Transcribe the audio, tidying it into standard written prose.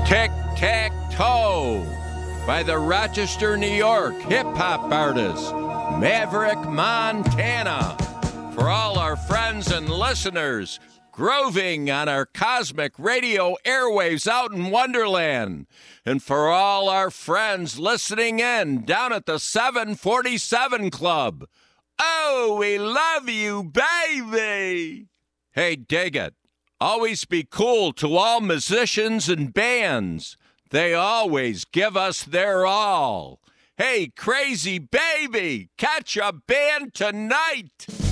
Tic-Tac-Toe by the Rochester, New York hip-hop artist Maverick Montana. For all our friends and listeners groving on our cosmic radio airwaves out in Wonderland. And for all our friends listening in down at the 747 Club. Oh, we love you, baby. Hey, dig it. Always be cool to all musicians and bands. They always give us their all. Hey, crazy baby, catch a band tonight.